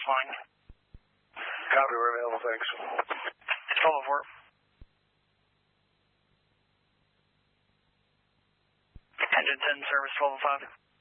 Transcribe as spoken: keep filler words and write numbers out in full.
line. Copy, we're available, thanks. twelve oh four. Engine ten, service twelve oh five.